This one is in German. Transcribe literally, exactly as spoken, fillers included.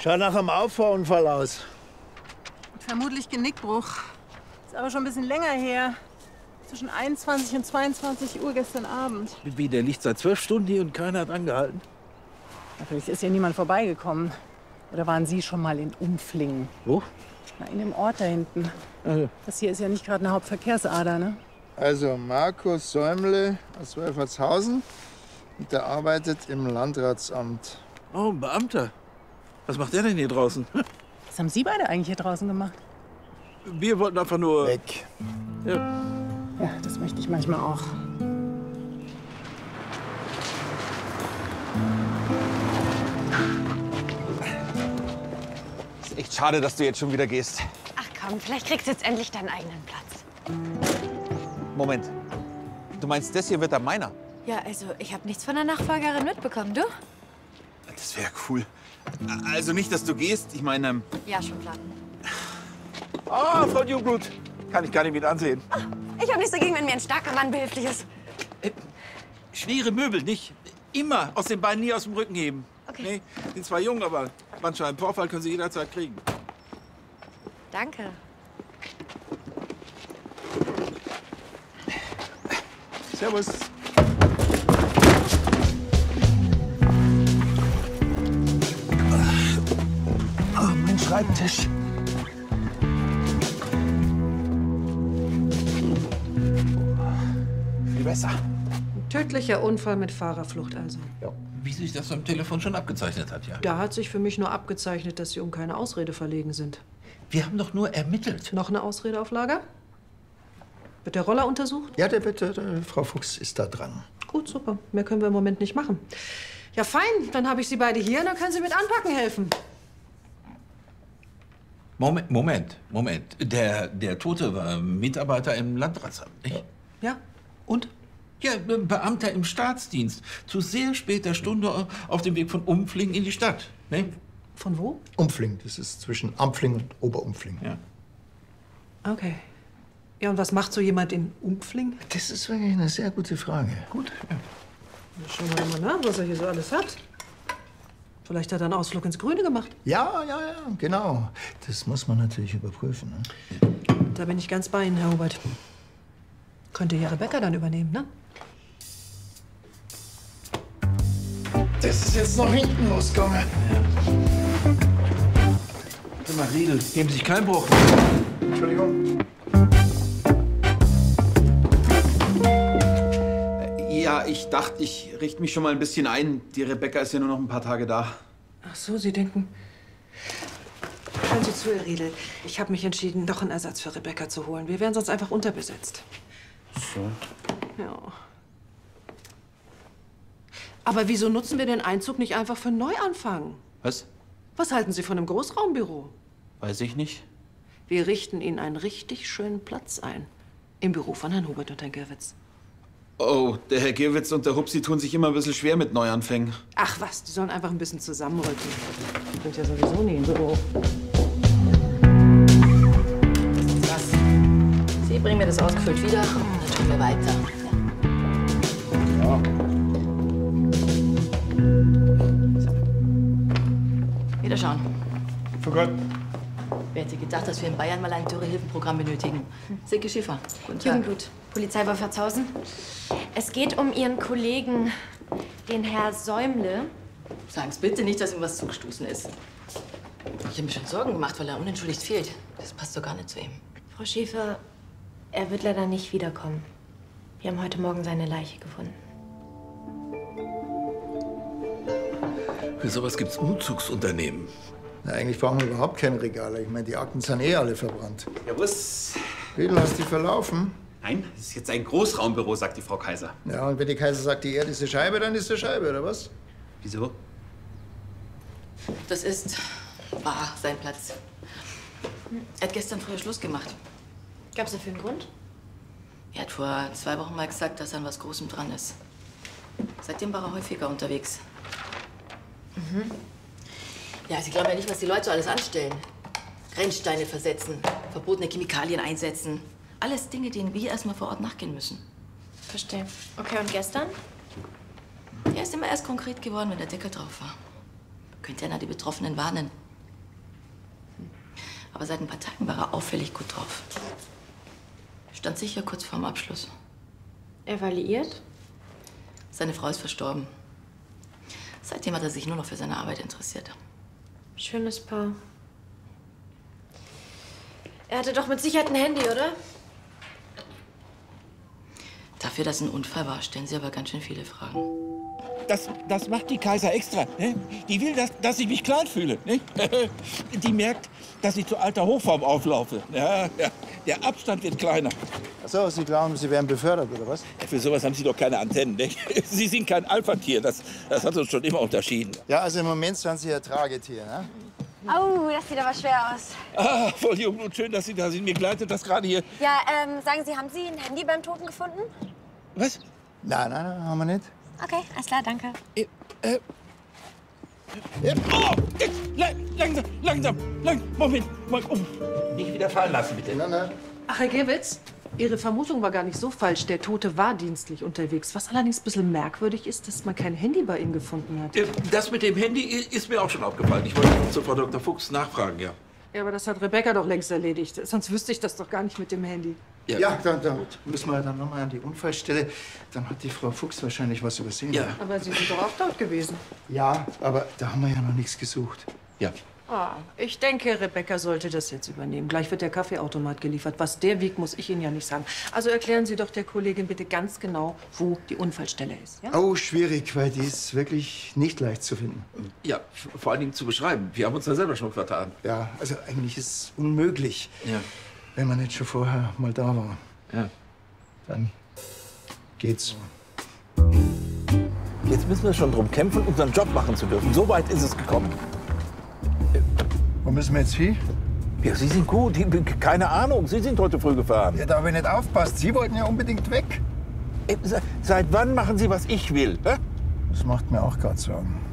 Schaut nach einem Auffahrunfall aus. Vermutlich Genickbruch. Ist aber schon ein bisschen länger her. Zwischen einundzwanzig und zweiundzwanzig Uhr gestern Abend. Wie, der liegt seit zwölf Stunden hier und keiner hat angehalten? Ja, vielleicht ist ja niemand vorbeigekommen. Oder waren Sie schon mal in Umflingen? Wo? Na, in dem Ort da hinten. Also. Das hier ist ja nicht gerade eine Hauptverkehrsader, ne? Also Markus Säumle aus Wolfertshausen. Und der arbeitet im Landratsamt. Oh, ein Beamter. Was macht der denn hier draußen? Was haben Sie beide eigentlich hier draußen gemacht? Wir wollten einfach nur... Weg. Ja. Ja, das möchte ich manchmal auch. Ist echt schade, dass du jetzt schon wieder gehst. Ach komm, vielleicht kriegst du jetzt endlich deinen eigenen Platz. Moment. Du meinst, das hier wird dann meiner? Ja, also ich habe nichts von der Nachfolgerin mitbekommen, du? Das wäre cool. Also nicht, dass du gehst. Ich meine... Ähm Ja, schon klar. Ah, Frau Newblut. Kann ich gar nicht mit ansehen. Oh, ich habe nichts dagegen, wenn mir ein starker Mann behilflich ist. Äh, schwere Möbel, nicht immer aus den Beinen, nie aus dem Rücken heben. Okay. Nee, sind zwar jung, aber manchmal einen Vorfall können sie jederzeit kriegen. Danke. Servus. Oh, mein Schreibtisch. Viel besser. Tödlicher Unfall mit Fahrerflucht also. Ja. Wie sich das am Telefon schon abgezeichnet hat, ja. Da hat sich für mich nur abgezeichnet, dass Sie um keine Ausrede verlegen sind. Wir haben doch nur ermittelt. Noch eine Ausrede auf Lager? Wird der Roller untersucht? Ja, der wird, äh, Frau Fuchs ist da dran. Gut, super. Mehr können wir im Moment nicht machen. Ja, fein. Dann habe ich Sie beide hier und dann können Sie mit anpacken helfen. Moment, Moment, Moment. Der, der Tote war Mitarbeiter im Landratsamt, nicht? Ja? Und? Ja, ein Beamter im Staatsdienst. Zu sehr später Stunde auf dem Weg von Umflingen in die Stadt. Ne? Von wo? Umfling, das ist zwischen Ampfling und Oberumfling. Ja. Okay. Ja, und was macht so jemand in Umfling? Das ist wirklich eine sehr gute Frage. Gut. Ja. Schauen wir mal nach, was er hier so alles hat. Vielleicht hat er einen Ausflug ins Grüne gemacht. Ja, ja, ja, genau. Das muss man natürlich überprüfen. Ne? Da bin ich ganz bei Ihnen, Herr Hubert. Könnte ja Rebecca dann übernehmen, ne? Das ist jetzt noch hinten losgegangen. Ja. Warte mal, Riedel, geben Sie sich keinen Bruch. Entschuldigung. Ja, ich dachte, ich richte mich schon mal ein bisschen ein. Die Rebecca ist ja nur noch ein paar Tage da. Ach so, Sie denken... Hören Sie zu, Herr Riedel. Ich habe mich entschieden, doch einen Ersatz für Rebecca zu holen. Wir wären sonst einfach unterbesetzt. So. Ja. Aber wieso nutzen wir den Einzug nicht einfach für einen Neuanfang? Was? Was halten Sie von einem Großraumbüro? Weiß ich nicht. Wir richten Ihnen einen richtig schönen Platz ein. Im Büro von Herrn Hubert und Herrn Girwitz. Oh, der Herr Girwitz und der Hupsi tun sich immer ein bisschen schwer mit Neuanfängen. Ach was, die sollen einfach ein bisschen zusammenrücken. Die sind ja sowieso nie im Büro. Was? Sie bringen mir das ausgefüllt wieder und dann tun wir weiter. Ja. So. Wieder schauen. Für Gott. Wer hätte gedacht, dass wir in Bayern mal ein Dürrehilfenprogramm benötigen? Silke Schiffer. Guten Tag. Jugendblut, Polizei Wolfertshausen. Es geht um Ihren Kollegen, den Herr Säumle. Sagen Sie bitte nicht, dass ihm was zugestoßen ist. Ich habe mir schon Sorgen gemacht, weil er unentschuldigt fehlt. Das passt doch gar nicht zu ihm. Frau Schäfer, er wird leider nicht wiederkommen. Wir haben heute Morgen seine Leiche gefunden. Für sowas gibt's Umzugsunternehmen. Na, eigentlich brauchen wir überhaupt kein Regal. Ich meine, die Akten sind eh alle verbrannt. Ja, was? Riedel, hast du die verlaufen? Nein, das ist jetzt ein Großraumbüro, sagt die Frau Kaiser. Ja, und wenn die Kaiser sagt, die Erde ist eine Scheibe, dann ist eine Scheibe, oder was? Wieso? Das ist... war sein Platz. Er hat gestern früher Schluss gemacht. Gab es dafür einen Grund? Er hat vor zwei Wochen mal gesagt, dass an was Großem dran ist. Seitdem war er häufiger unterwegs. Mhm. Ja, Sie glauben ja nicht, was die Leute so alles anstellen. Grenzsteine versetzen, verbotene Chemikalien einsetzen. Alles Dinge, denen wir erstmal vor Ort nachgehen müssen. Verstehe. Okay, und gestern? Er ist immer erst konkret geworden, wenn der Deckel drauf war. Könnte einer die Betroffenen warnen. Aber seit ein paar Tagen war er auffällig gut drauf. Stand sicher kurz vorm Abschluss. Er war liiert? Seine Frau ist verstorben. Seitdem hat er sich nur noch für seine Arbeit interessiert. Schönes Paar. Er hatte doch mit Sicherheit ein Handy, oder? Dafür, dass ein Unfall war, stellen Sie aber ganz schön viele Fragen. Das, das macht die Kaiser extra. Ne? Die will, dass, dass ich mich klein fühle. Ne? Die merkt, dass ich zu alter Hochform auflaufe. Ja, ja. Der Abstand wird kleiner. Ach so, Sie glauben, Sie werden befördert, oder was? Für sowas haben Sie doch keine Antennen. Ne? Sie sind kein Alpha-Tier. Das, das hat uns schon immer unterschieden. Ja, also im Moment sind Sie ein Tragetier, ne? Oh, das sieht aber schwer aus. Ah, voll jung und schön, dass Sie da sind. Mir gleitet das gerade hier. Ja, ähm, sagen Sie, haben Sie ein Handy beim Toten gefunden? Was? Nein, nein, nein, haben wir nicht. Okay, alles klar, danke. Äh, äh, äh, oh, jetzt, la, langsam, langsam, lang, Moment, Moment. Oh, nicht wieder fallen lassen, bitte. Nein, nein. Ach, Herr Gewitz, Ihre Vermutung war gar nicht so falsch. Der Tote war dienstlich unterwegs. Was allerdings ein bisschen merkwürdig ist, dass man kein Handy bei ihm gefunden hat. Äh, Das mit dem Handy ist mir auch schon aufgefallen. Ich wollte zu Frau Doktor Fuchs nachfragen, ja. Ja, aber das hat Rebecca doch längst erledigt. Sonst wüsste ich das doch gar nicht mit dem Handy. Ja, Ja, dann, dann müssen wir dann nochmal an die Unfallstelle. Dann hat die Frau Fuchs wahrscheinlich was übersehen. ja. Aber Sie sind doch auch dort gewesen. Ja, aber da haben wir ja noch nichts gesucht. ja. Ah, ich denke, Rebecca sollte das jetzt übernehmen. Gleich wird der Kaffeeautomat geliefert. Was der wiegt, muss ich Ihnen ja nicht sagen. Also erklären Sie doch der Kollegin bitte ganz genau, wo die Unfallstelle ist. Ja? Oh, schwierig, weil die ist wirklich nicht leicht zu finden. Ja, f- vor allen Dingen zu beschreiben. Wir haben uns da selber schon vertan. Ja, also eigentlich ist es unmöglich, Ja. wenn man nicht schon vorher mal da war. Ja. Dann geht's. Jetzt müssen wir schon drum kämpfen, unseren Job machen zu dürfen. So weit ist es gekommen. Wo müssen wir jetzt hin? Ja, Sie sind gut. Keine Ahnung. Sie sind heute früh gefahren. Ja, da habe ich nicht aufpasst. Sie wollten ja unbedingt weg. Äh, se- Seit wann machen Sie, was ich will? Hä? Das macht mir auch gerade Sorgen.